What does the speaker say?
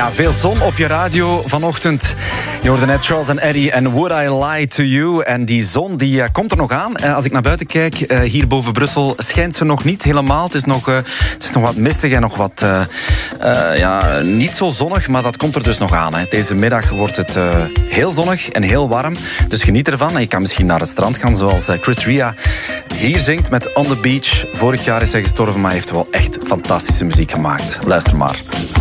Ja, veel zon op je radio vanochtend. Je hoorde net Charles en Eddie en Would I Lie to You. En die zon die komt er nog aan. Als ik naar buiten kijk, hier boven Brussel schijnt ze nog niet helemaal. Het is nog wat mistig en nog wat niet zo zonnig, maar dat komt er dus nog aan. Hè. Deze middag wordt het heel zonnig en heel warm. Dus geniet ervan. En je kan misschien naar het strand gaan, zoals Chris Ria hier zingt met On the Beach. Vorig jaar is hij gestorven, maar hij heeft wel echt fantastische muziek gemaakt. Luister maar.